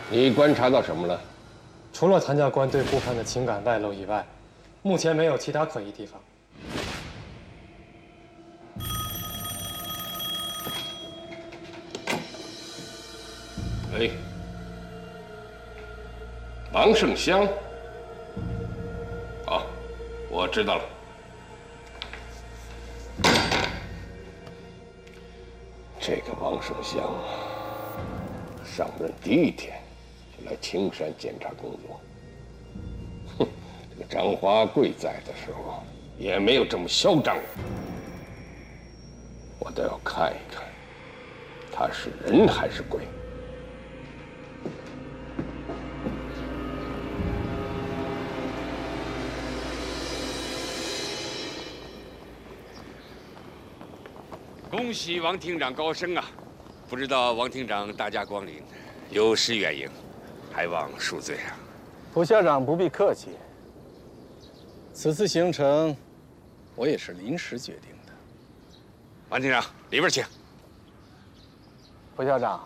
你观察到什么了？ 除了谭教官对顾盼的情感外露以外，目前没有其他可疑地方。 哎，王胜香。好，我知道了。这个王胜香上任第一天就来青山检查工作。哼，这个张华贵在的时候也没有这么嚣张。我倒要看一看，他是人还是鬼。 恭喜王厅长高升啊！不知道王厅长大驾光临，有失远迎，还望恕罪啊。 蒲校长不必客气。此次行程，我也是临时决定的。 王厅长，里边请。 蒲校长，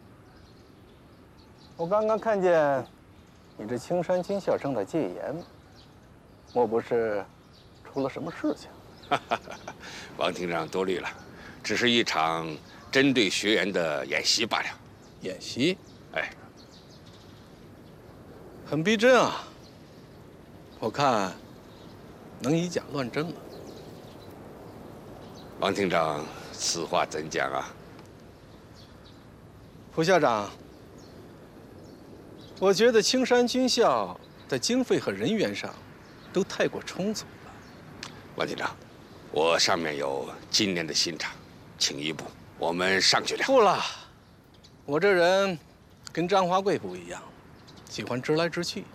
我刚刚看见你这青山军校正在戒严，莫不是出了什么事情？ 王厅长多虑了。只是一场针对学员的演习罢了。 演习？ 哎， 很逼真啊！我看能以假乱真了。 王厅长，此话怎讲啊？ 蒲校长，我觉得青山军校在经费和人员上都太过充足了。 王厅长，我上面有今年的新厂。请一步，我们上去聊。 不了，我这人跟张华贵不一样，喜欢直来直去。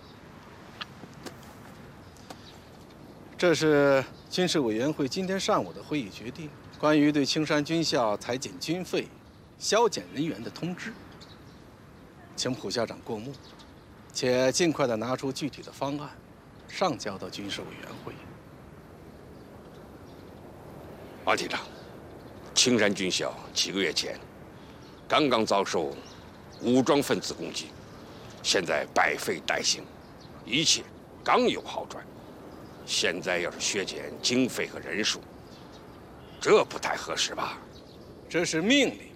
这是军事委员会今天上午的会议决定，关于对青山军校裁减军费、削减人员的通知，请蒲校长过目，且尽快的拿出具体的方案，上交到军事委员会。 王厅长。青山军校几个月前刚刚遭受武装分子攻击，现在百废待兴，一切刚有好转。现在要是削减经费和人数，这不太合适吧？ 这是命令，